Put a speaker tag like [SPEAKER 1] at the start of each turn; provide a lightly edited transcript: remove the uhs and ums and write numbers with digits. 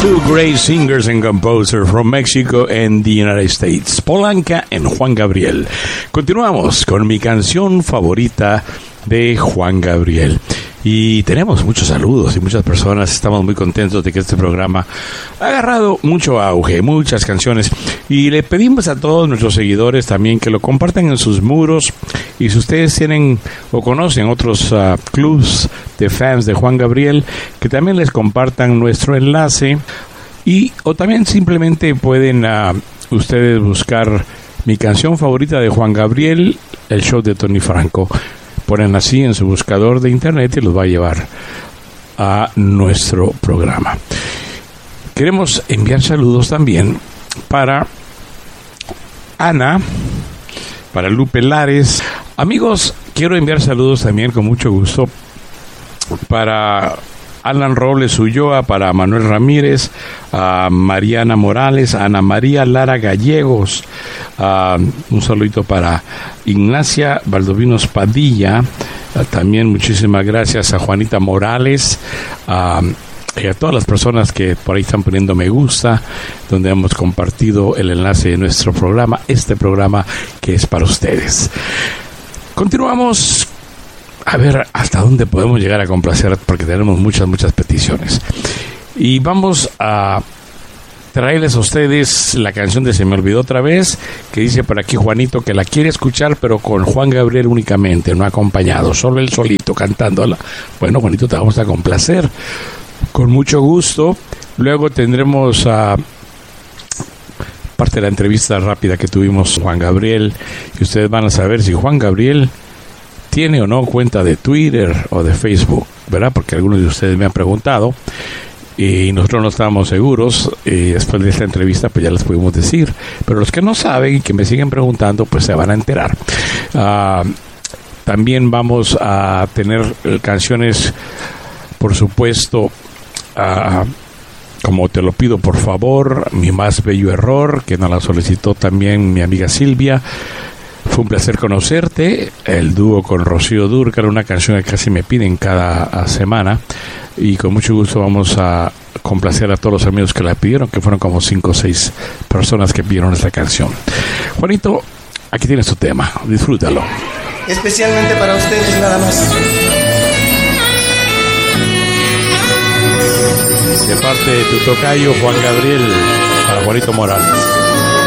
[SPEAKER 1] Two great singers and composers from Mexico and the United States, Polanca and Juan Gabriel. Continuamos con mi canción favorita de Juan Gabriel. Y tenemos muchos saludos y muchas personas. Estamos muy contentos de que este programa ha agarrado mucho auge, muchas canciones. Y le pedimos a todos nuestros seguidores también que lo compartan en sus muros. Y si ustedes tienen o conocen otros clubs de fans de Juan Gabriel, que también les compartan nuestro enlace. O también simplemente pueden ustedes buscar mi canción favorita de Juan Gabriel, el show de Tony Franco. Ponen así en su buscador de internet y los va a llevar a nuestro programa. Queremos enviar saludos también para Ana, para Lupe Lares. Amigos, quiero enviar saludos también con mucho gusto para Alan Robles Ulloa, para Manuel Ramírez, a Mariana Morales, a Ana María Lara Gallegos, un saludito para Ignacia Valdovinos Padilla, también muchísimas gracias a Juanita Morales, y a todas las personas que por ahí están poniendo me gusta, donde hemos compartido el enlace de nuestro programa, este programa que es para ustedes. Continuamos. A ver hasta dónde podemos llegar a complacer, porque tenemos muchas peticiones. Y vamos a traerles a ustedes la canción de Se me olvidó otra vez, que dice por aquí Juanito que la quiere escuchar, pero con Juan Gabriel únicamente, no acompañado, solo él solito cantándola. Bueno, Juanito, te vamos a complacer con mucho gusto. Luego tendremos parte de la entrevista rápida que tuvimos Juan Gabriel, y ustedes van a saber si Juan Gabriel tiene o no cuenta de Twitter o de Facebook, ¿verdad? Porque algunos de ustedes me han preguntado y nosotros no estábamos seguros, y después de esta entrevista pues ya les pudimos decir, pero los que no saben y que me siguen preguntando pues se van a enterar. También vamos a tener canciones, por supuesto, como Te lo pido por favor, Mi más bello error, que nos la solicitó también mi amiga Silvia. Fue un placer conocerte, el dúo con Rocío Dúrcal, una canción que casi me piden cada semana, y con mucho gusto vamos a complacer a todos los amigos que la pidieron, que fueron como 5 o 6 personas que pidieron esta canción. Juanito, aquí tienes tu tema, disfrútalo.
[SPEAKER 2] Especialmente para ustedes nada más.
[SPEAKER 1] De parte de tu tocayo Juan Gabriel, para Juanito Morales.